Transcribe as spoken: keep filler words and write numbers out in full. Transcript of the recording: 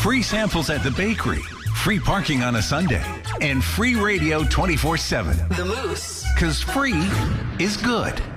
free samples at the bakery, free parking on a Sunday, and free radio twenty-four seven. The Moose. Because free is good.